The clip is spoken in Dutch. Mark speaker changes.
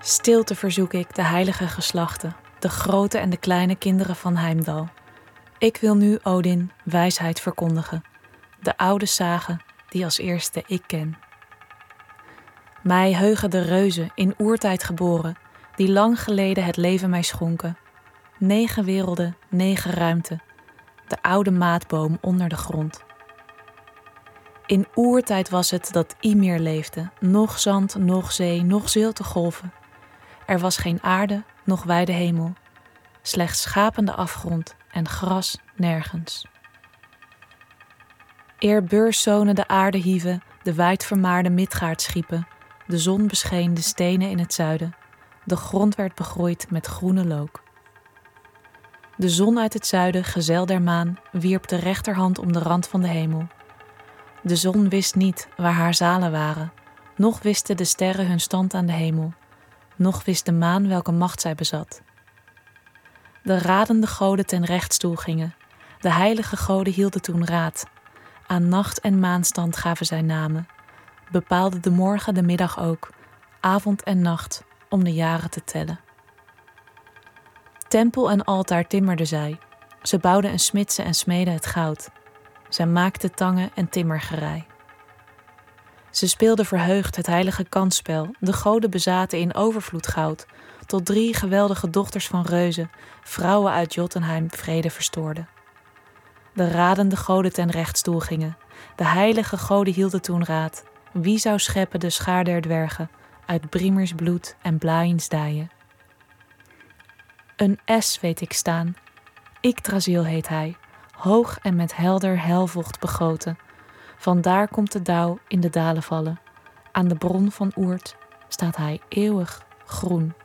Speaker 1: Stilte verzoek ik de heilige geslachten, de grote en de kleine kinderen van Heimdall. Ik wil nu Odin wijsheid verkondigen, de oude sage die als eerste ik ken. Mij heugen de reuzen in oertijd geboren, die lang geleden het leven mij schonken. 9 werelden, 9 ruimten, de oude maatboom onder de grond. In oertijd was het dat Ymir leefde, noch zand, noch zee, noch zilte golven. Er was geen aarde, noch wijde hemel, slechts schapende afgrond en gras nergens. Eer beurszonen de aarde hieven, de wijdvermaarde Midgaard schiepen, de zon bescheen de stenen in het zuiden, de grond werd begroeid met groene look. De zon uit het zuiden, gezel der maan, wierp de rechterhand om de rand van de hemel. De zon wist niet waar haar zalen waren, noch wisten de sterren hun stand aan de hemel, noch wist de maan welke macht zij bezat. De radende goden ten rechtstoel gingen, de heilige goden hielden toen raad. Aan nacht en maanstand gaven zij namen, bepaalden de morgen de middag ook, avond en nacht, om de jaren te tellen. Tempel en altaar timmerden zij, ze bouwden en smidsen en smeden het goud. Zij maakten tangen en timmergerei. Ze speelden verheugd het heilige kansspel, de goden bezaten in overvloed goud, tot 3 geweldige dochters van reuzen, vrouwen uit Jotunheim, vrede verstoorden. De radende goden ten rechtstoel gingen, de heilige goden hielden toen raad. Wie zou scheppen de schaar der dwergen, uit Brimers bloed en Blains dijen? Een S weet ik staan, Yggdrasil heet hij, hoog en met helder helvocht begoten. Vandaar komt de dauw in de dalen vallen. Aan de bron van Oert staat hij eeuwig groen.